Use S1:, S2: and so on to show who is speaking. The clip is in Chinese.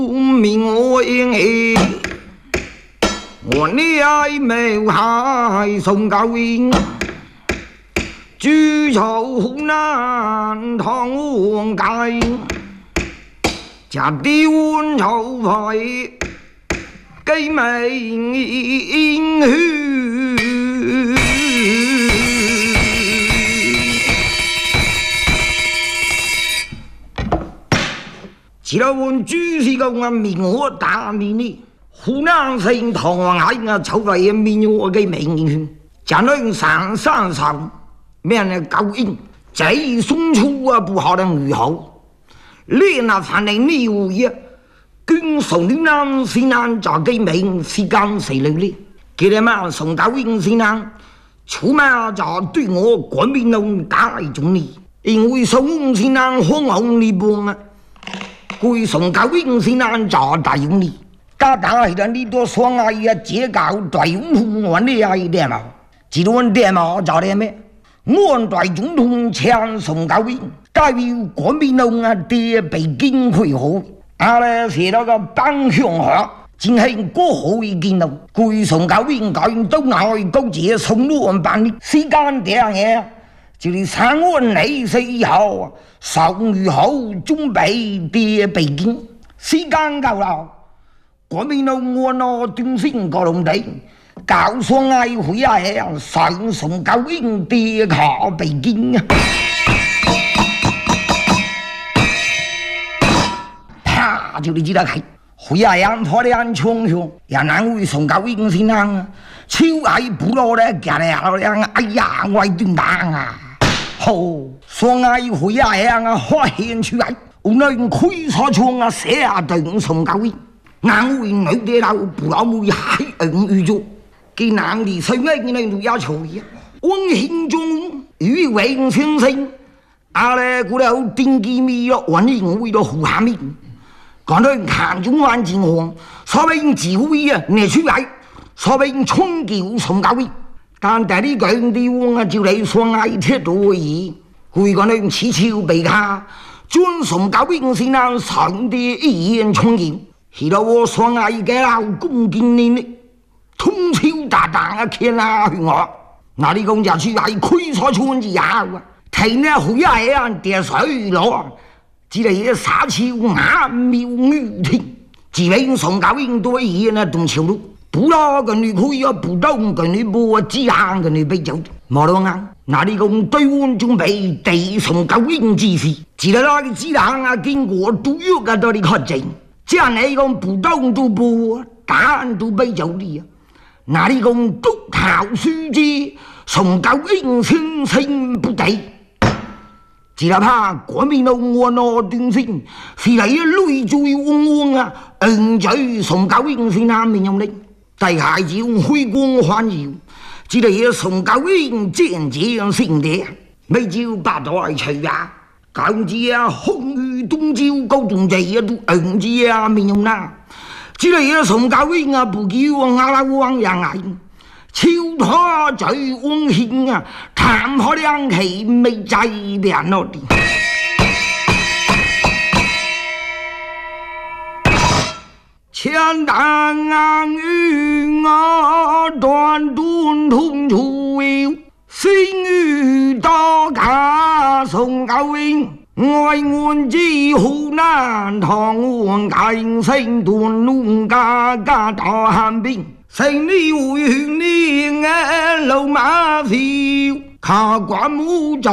S1: 命我应我爱没海送高音，举手湖南唐王街，家地温愁费，给美英语。其他问举是个命我大你呢。湖南省唐王街筹备民我嘅名义，将来上面的高音，最送出不好的语后，连那才能你无业，跟送你南西南找给名是干谁了哩？给他们送高音西南，出门就对我国民党大中你，因为送西南红红的帮啊，归送高音西南找大用你。大的你都说啊呀，结构对中我的啊一点嘛，几多人点嘛找点没？我对中统强送高音，代表国民党啊的北京会合，阿来写了个ban向话，今天过后已经到，归送高音高音都拿去勾结送路办理，时间点嘅，就是3月内4以後，送以後準備的北京，時間夠啦。國民黨我攞短線個龍地，搞雙愛會啊，上送高音的卡北京啊！啪就你知道開，會啊人破的安衝上，人難會送高音先啊，超愛不落咧，夾咧人哎呀我斷蛋啊！好，雙愛會啊人發現出來，我能開錯窗啊，寫啊等送高音。俺为女的老不老母海恩宇宙，给男的生爱的那要求一样。我心中与为先生，阿来过了顶几米了，万一我为了胡下面，刚才看中环情况，所谓机会啊，你出来，所谓冲球送高位，但带你讲的我啊，就来说爱贴多疑，会讲那气球被卡，专送高位是那上的一言冲球。是到我双爱嘅老公今年呢，通宵达旦啊，看啊去我，那你讲就出来開錯村子啊，睇呢會啊人跌水咯，只係沙丘眼妙雨天，只為送高音多一呢動潮路，不老個女可以不動個女波，只行個女被走，冇咯啱，那你講對我準備地送高音之時，只係那個只行啊經過都要個到你確證。这样你讲不动都不，答案都被走的呀。那你讲督考书记送高音先生不对，只哪怕国民党我那短信，是来累赘嗡嗡啊，嘴送高音先生没用的，但还是用回光返照，只得送高音渐渐性的，没就把多去啊。港子啊，紅雨東照高中仔啊，都硬子啊，面用啦。只係啊，送教會啊，不叫阿拉王人嗌，超拖最溫馨啊，談開兩氣未制變落啲。千單硬語我斷斷通處要。星雨多假送高音，愛安之湖南唐王街聲斷路家大旱冰，成你會勸你嘅老馬票，卡關冇